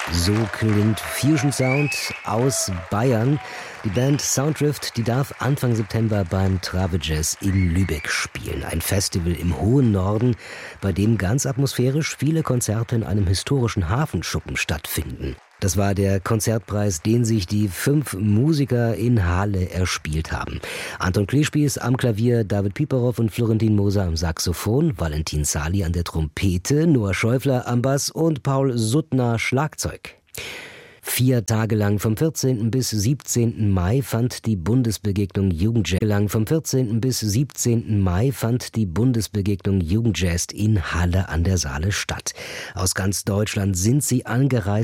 So klingt Fusion Sound aus Bayern. Die Band Sounddrift, die darf Anfang September beim Trave Jazz in Lübeck spielen. Ein Festival im hohen Norden, bei dem ganz atmosphärisch viele Konzerte in einem historischen Hafenschuppen stattfinden. Das war der Konzertpreis, den sich die 5 Musiker in Halle erspielt haben. Anton Kleespies am Klavier, David Piperow und Florentin Moser am Saxophon, Valentin Sali an der Trompete, Noah Schäufler am Bass und Paul Suttner Schlagzeug. 4 Tage lang vom 14. bis 17. Mai fand die Bundesbegegnung Jugendjazz in Halle an der Saale statt. Aus ganz Deutschland sind sie angereist.